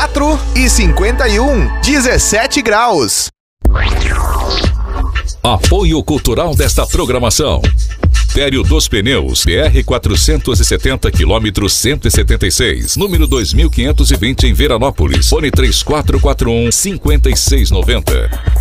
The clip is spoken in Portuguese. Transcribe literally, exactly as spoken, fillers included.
quatro e cinquenta e um, dezessete graus. Apoio cultural desta programação: Tério dos Pneus, B R quatrocentos e setenta, quilômetro cento e setenta e seis, número dois mil quinhentos e vinte, em Veranópolis. Fone três quatro quatro um, cinco seis nove zero.